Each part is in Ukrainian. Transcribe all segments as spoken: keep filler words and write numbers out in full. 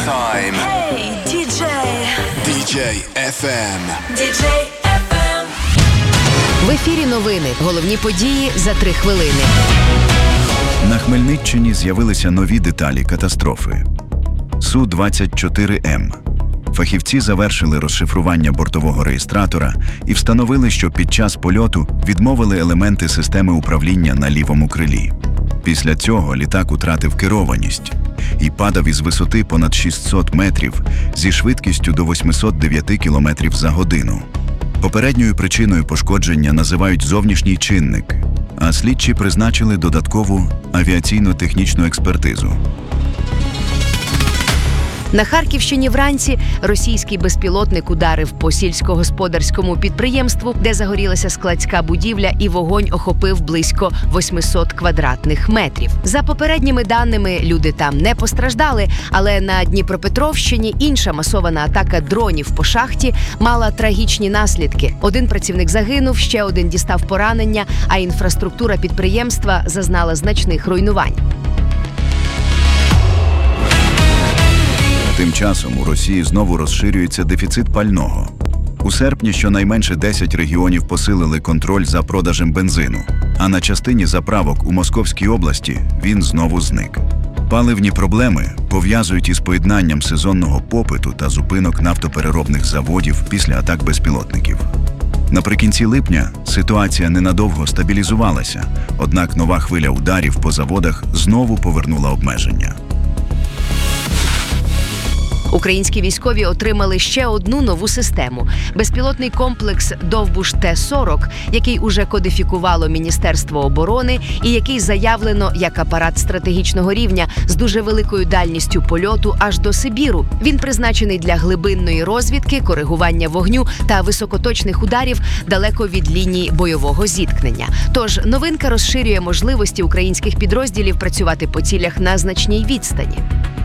time. Hey, ді джей. ді джей еф ем. ді джей еф ем. В ефірі новини. Головні події за три хвилини. На Хмельниччині з'явилися нові деталі катастрофи. Су двадцять чотири ем. Фахівці завершили розшифрування бортового реєстратора і встановили, що під час польоту відмовили елементи системи управління на лівому крилі. Після цього літак утратив керованість і падав із висоти понад шістсот метрів зі швидкістю до восьмисот дев'яти кілометрів за годину. Попередньою причиною пошкодження називають зовнішній чинник, а слідчі призначили додаткову авіаційно-технічну експертизу. На Харківщині вранці російський безпілотник ударив по сільськогосподарському підприємству, де загорілася складська будівля, і вогонь охопив близько восьмисот квадратних метрів. За попередніми даними, люди там не постраждали, але на Дніпропетровщині інша масована атака дронів по шахті мала трагічні наслідки. Один працівник загинув, ще один дістав поранення, а інфраструктура підприємства зазнала значних руйнувань. Тим часом у Росії знову розширюється дефіцит пального. У серпні щонайменше десять регіонів посилили контроль за продажем бензину, а на частині заправок у Московській області він знову зник. Паливні проблеми пов'язують із поєднанням сезонного попиту та зупинок нафтопереробних заводів після атак безпілотників. Наприкінці липня ситуація ненадовго стабілізувалася, однак нова хвиля ударів по заводах знову повернула обмеження. Українські військові отримали ще одну нову систему – безпілотний комплекс «Довбуш Т сорок», який уже кодифікувало Міністерство оборони і який заявлено як апарат стратегічного рівня з дуже великою дальністю польоту аж до Сибіру. Він призначений для глибинної розвідки, коригування вогню та високоточних ударів далеко від лінії бойового зіткнення. Тож новинка розширює можливості українських підрозділів працювати по цілях на значній відстані.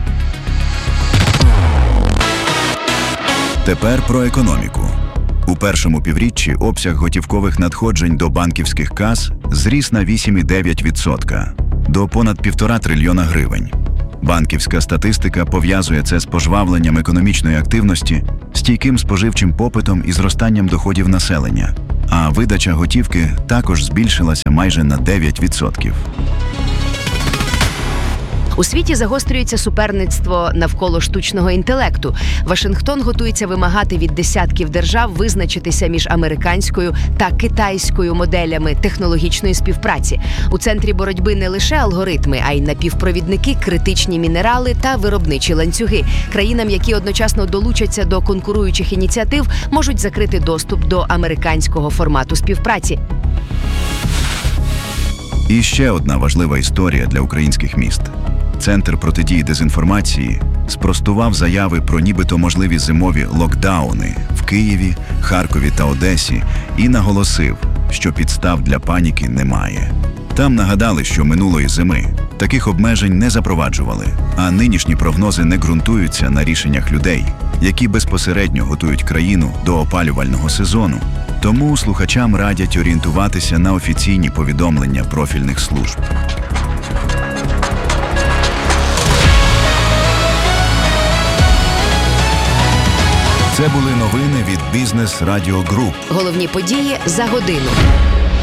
Тепер про економіку. У першому півріччі обсяг готівкових надходжень до банківських кас зріс на вісім цілих дев'ять десятих відсотка до понад півтора трильйона гривень. Банківська статистика пов'язує це з пожвавленням економічної активності, стійким споживчим попитом і зростанням доходів населення, а видача готівки також збільшилася майже на дев'ять відсотків. У світі загострюється суперництво навколо штучного інтелекту. Вашингтон готується вимагати від десятків держав визначитися між американською та китайською моделями технологічної співпраці. У центрі боротьби не лише алгоритми, а й напівпровідники, критичні мінерали та виробничі ланцюги. Країнам, які одночасно долучаться до конкуруючих ініціатив, можуть закрити доступ до американського формату співпраці. І ще одна важлива історія для українських міст. Центр протидії дезінформації спростував заяви про нібито можливі зимові локдауни в Києві, Харкові та Одесі і наголосив, що підстав для паніки немає. Там нагадали, що минулої зими таких обмежень не запроваджували, а нинішні прогнози не ґрунтуються на рішеннях людей, які безпосередньо готують країну до опалювального сезону. Тому слухачам радять орієнтуватися на офіційні повідомлення профільних служб. Це були новини від Бізнес Радіо Груп. Головні події за годину.